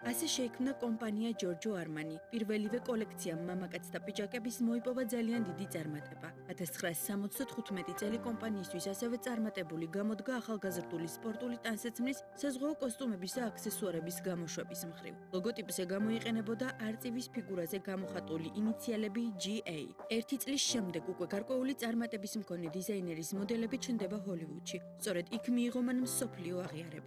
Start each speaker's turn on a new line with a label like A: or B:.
A: ასე შეიქმნა კომპანია ჯორჯო არმანი. პირველივე კოლექციამ მამაკაცთა პიჯაკების მოიპოვა ძალიან დიდი წარმატება. 1975 წელი კომპანიისთვის ასევე წარმატებული გამოდგა ახალგაზრდული სპორტული ტანსაცმლის, საზღვაო კოსტუმების და აქსესუარების გამოშვების მხრივ. ლოგოტიპზე გამოიყენებოდა არწივის ფიგურაზე გამოხატული ინიციალები GA. ერთი წლის შემდეგ უკვე გარკვეული წარმატების მქონე დიზაინერის მოდელები ჩნდება ჰოლივუდში. სწორედ იქ მიიღო მან მსოფლიო აღიარება.